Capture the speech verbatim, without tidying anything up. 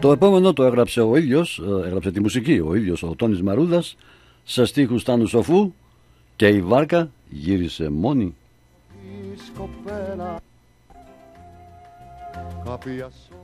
Το επόμενο το έγραψε ο ίδιος, έγραψε τη μουσική ο ίδιος ο Τόνης Μαρούδας, σε στίχους Τάνου Σοφού, και η βάρκα γύρισε μόνη. Κάποια